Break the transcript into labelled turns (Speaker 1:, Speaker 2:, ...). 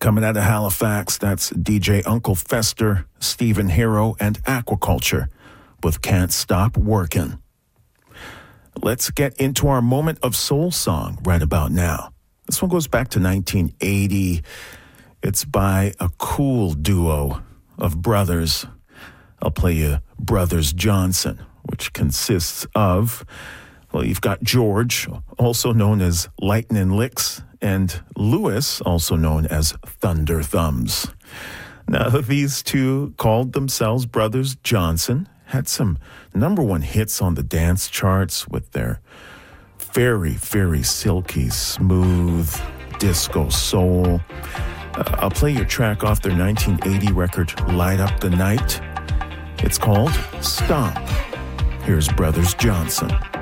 Speaker 1: Coming out of Halifax, that's DJ Uncle Fester, Stephen Hero, and Aquaculture with Can't Stop Workin'. Let's get into our moment of soul song right about now. This one goes back to 1980. It's by a cool duo of brothers. I'll play you Brothers Johnson, which consists of, well, you've got George, also known as Lightnin' Licks, and Lewis, also known as Thunder Thumbs. Now, these two called themselves Brothers Johnson, had some #1 hits on the dance charts with their very, very silky, smooth disco soul. I'll play your track off their 1980 record, Light Up the Night. It's called Stomp. Here's Brothers Johnson.